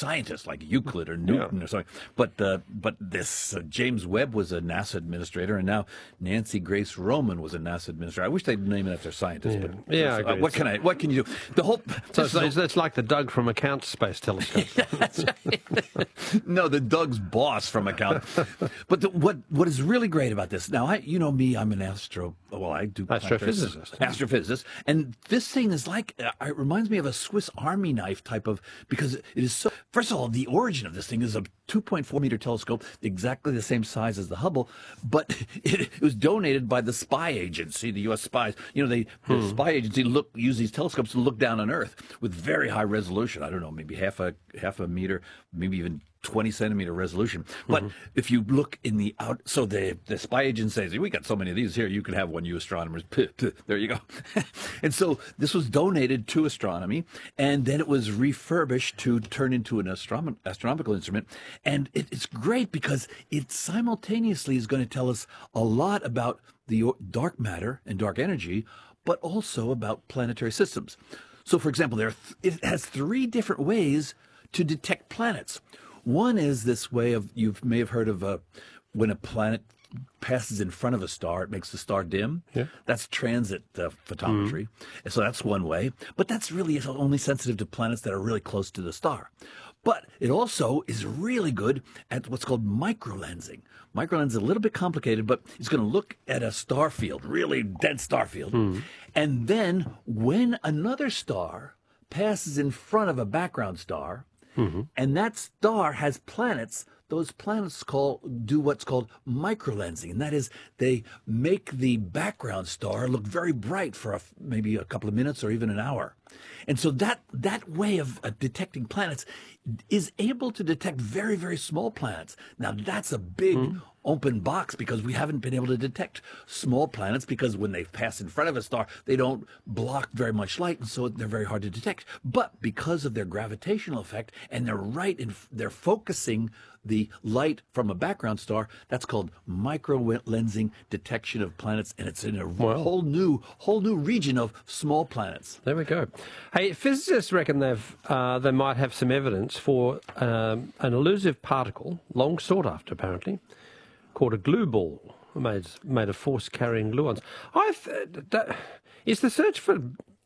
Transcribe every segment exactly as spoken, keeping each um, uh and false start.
scientists like Euclid or Newton yeah. or something. But uh, but this uh, James Webb was a NASA administrator, and now Nancy Grace Roman was a NASA administrator. I wish they'd name it after scientists. Yeah, but yeah. uh, I agree. what can I? What can you do? The whole so it's, it's, it's like the Doug from Account Space Telescope. Yeah, that's right. No, the Doug's boss from Account. But the, what what is really great about this? Now, I you know me, I'm an astro. Well, I do astrophysicist. Astrophysicist, and this thing is like uh, it reminds me of a Swiss Army knife type of because it is so. First of all, the origin of this thing is a two point four meter telescope, exactly the same size as the Hubble, but it, it was donated by the spy agency, the U S spies. You know, they the hmm. spy agency look use these telescopes to look down on Earth with very high resolution. I don't know, maybe half a half a meter, maybe even twenty centimeter resolution. But mm-hmm. if you look in the out, so the the spy agent says, we got so many of these here, you can have one, you astronomers. There you go. And so this was donated to astronomy, and then it was refurbished to turn into an astrom- astronomical instrument. And it, it's great because it simultaneously is going to tell us a lot about the dark matter and dark energy, but also about planetary systems. So, for example, there are th- it has three different ways to detect planets. One is this way of, you may have heard of uh, when a planet passes in front of a star, it makes the star dim. Yeah. That's transit uh, photometry. Mm-hmm. So that's one way. But that's really only sensitive to planets that are really close to the star. But it also is really good at what's called microlensing. Microlensing is a little bit complicated, but it's going to look at a star field, really dead star field. Mm-hmm. And then when another star passes in front of a background star, mm-hmm. and that star has planets, those planets call do what's called microlensing, and that is they make the background star look very bright for a, maybe a couple of minutes or even an hour. And so that that way of uh, detecting planets is able to detect very, very small planets. Now, that's a big mm-hmm. open box because we haven't been able to detect small planets because when they pass in front of a star, they don't block very much light, and so they're very hard to detect. But because of their gravitational effect, and they're right in, they're focusing the light from a background star, that's called microlensing detection of planets, and it's in a well, whole new whole new region of small planets. There we go. Hey, physicists reckon they've uh, they might have some evidence for um, an elusive particle, long sought after apparently, called a glue ball, made made of force-carrying gluons. I th- that, is the search for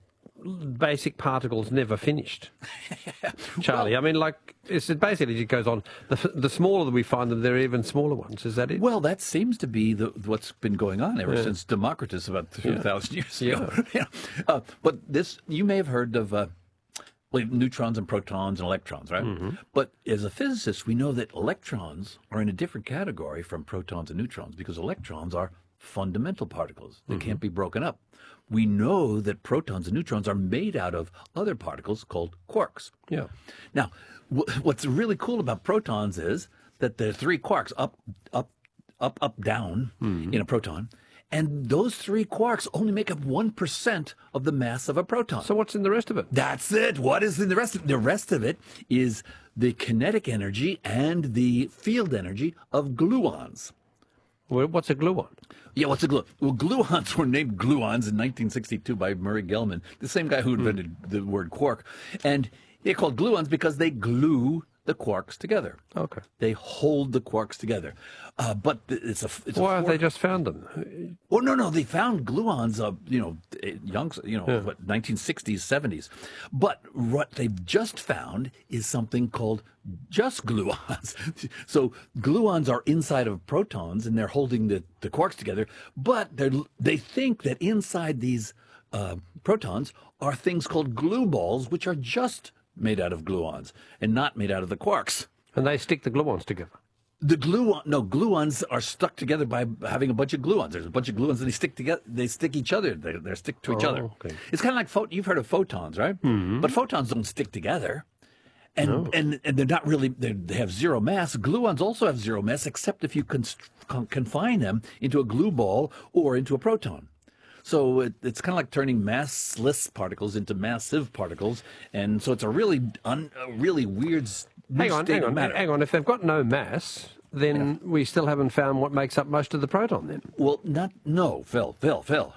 basic particles never finished, Charlie? Well, I mean, like, it's, it basically it goes on. The, the smaller that we find them, there are even smaller ones. Is that it? Well, that seems to be the, what's been going on ever yeah. since Democritus about two thousand yeah. years ago. Yeah. yeah. Uh, but this, you may have heard of uh, well, neutrons and protons and electrons, right? Mm-hmm. But as a physicist, we know that electrons are in a different category from protons and neutrons because electrons are fundamental particles. They mm-hmm. can't be broken up. We know that protons and neutrons are made out of other particles called quarks. Yeah. Now, w- what's really cool about protons is that there are three quarks, up, up, up, up, down mm-hmm. in a proton, and those three quarks only make up one percent of the mass of a proton. So what's in the rest of it? That's it. What is in the rest of it? The rest of it is the kinetic energy and the field energy of gluons. Well, what's a gluon? Yeah, what's a gluon? Well, gluons were named gluons in nineteen sixty-two by Murray Gell-Mann, the same guy who invented mm. the word quark. And they're called gluons because they glue the quarks together. Okay. They hold the quarks together. Uh, but it's a. It's Why a have they just found them? Well, no, no, they found gluons. Uh, you know, young, you know, yeah. what, nineteen sixties, seventies. But what they've just found is something called just gluons. So gluons are inside of protons, and they're holding the, the quarks together. But they they think that inside these uh, protons are things called glue balls, which are just made out of gluons and not made out of the quarks. And they stick the gluons together. The gluon, no, gluons are stuck together by having a bunch of gluons. There's a bunch of gluons, and they stick together. They stick each other. They they stick to each oh, other. Okay. It's kind of like pho- you've heard of photons, right? Mm-hmm. But photons don't stick together, and no. and and they're not really. They're, they have zero mass. Gluons also have zero mass, except if you const- con- confine them into a glue ball or into a proton. So it, it's kind of like turning massless particles into massive particles, and so it's a really un, a really weird. Hang on, hang on, matter. hang on. If they've got no mass, then yeah. we still haven't found what makes up most of the proton. Then, well, not no, Phil, Phil, Phil.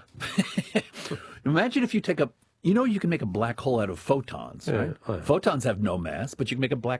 Imagine if you take a, you know, you can make a black hole out of photons, yeah, right? oh, yeah. Photons have no mass, but you can make a black